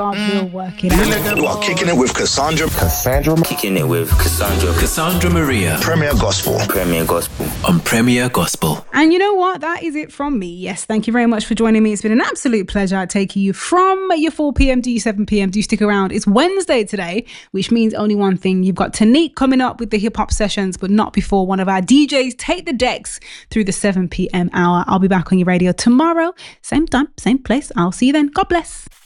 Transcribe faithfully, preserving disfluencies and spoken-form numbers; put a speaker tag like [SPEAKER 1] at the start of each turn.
[SPEAKER 1] We'll work it out.
[SPEAKER 2] You are kicking it with Cassandra.
[SPEAKER 3] Cassandra.
[SPEAKER 4] Kicking it with Cassandra.
[SPEAKER 5] Cassandra Maria.
[SPEAKER 2] Premier Gospel.
[SPEAKER 4] Premier Gospel.
[SPEAKER 5] On Premier Gospel.
[SPEAKER 1] And you know what? That is it from me. Yes, thank you very much for joining me. It's been an absolute pleasure taking you from your four p.m. to your seven p.m. Do stick around. It's Wednesday today, which means only one thing. You've got Tanique coming up with the hip hop sessions, but not before one of our D Js take the decks through the seven p.m. hour. I'll be back on your radio tomorrow. Same time, same place. I'll see you then. God bless.